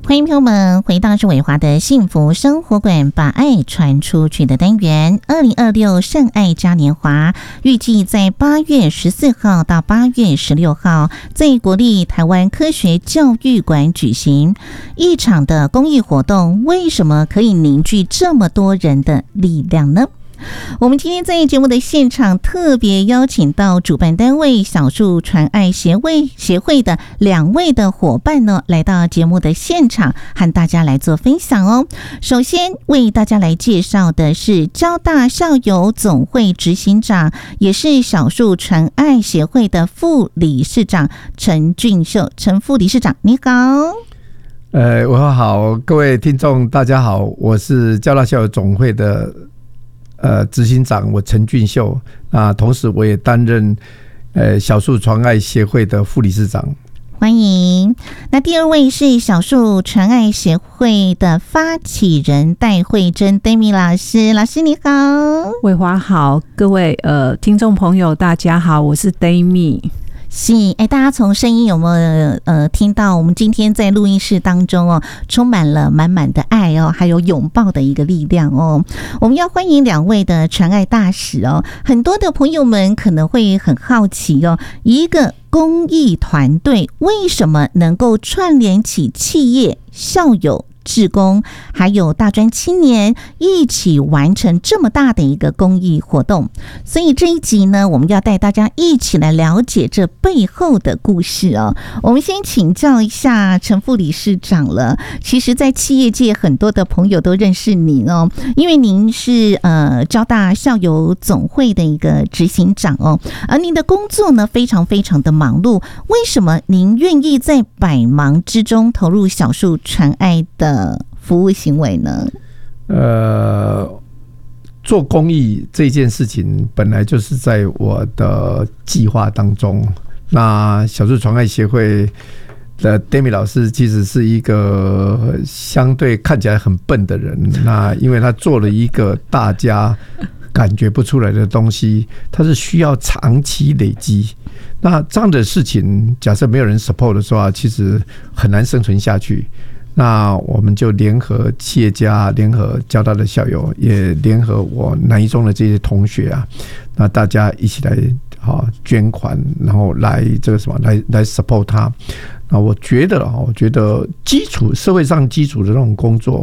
欢迎朋友们回到是伟华的幸福生活馆，把爱传出去的单元。2026圣爱嘉年华预计在8月14号到8月16号在国立台湾科学教育馆举行一场的公益活动。为什么可以凝聚这么多人的力量呢？我们今天在节目的现场特别邀请到主办单位小树传爱协会的2位的伙伴呢，来到节目的现场和大家来做分享哦。首先为大家来介绍的是交大校友总会执行长，也是小树传爱协会的副理事长陈俊秀。陈副理事长你好。 我好，各位听众大家好，我是交大校友总会的执行长，我陈俊秀。同时我也担任小树传爱协会的副理事长。 欢迎。那第二位是小树传爱协会的发起人戴慧珍 Demi 老师。老师你好。 伟华好，各位听众朋友大家好，我是 Demi。 是，大家从声音有没有听到我们今天在录音室当中哦，充满了满满的爱哦，还有拥抱的一个力量哦。我们要欢迎2位的传爱大使哦。很多的朋友们可能会很好奇哦，一个公益团队为什么能够串联起企业、校友、志工还有大专青年一起完成这么大的一个公益活动。所以这一集呢，我们要带大家一起来了解这背后的故事哦。我们先请教一下陈副理事长了。其实在企业界很多的朋友都认识您哦，因为您是交大校友总会的一个执行长哦，而您的工作呢非常非常的忙碌。为什么您愿意在百忙之中投入小树传爱的服务行为呢？ 做公益这件事情本来就是在我的计划当中。那小树传爱协会的 Demi 老师其实是一个相对看起来很笨的人，那因为他做了一个大家感觉不出来的东西，它是需要长期累积。那这样的事情假设没有人 support 的话，其实很难生存下去。那我们就联合企业家，联合交大的校友，也联合我南一中的这些同学啊，那大家一起来捐款，然后来这个什么来 support 他。那我觉得基础社会上基础的那种工作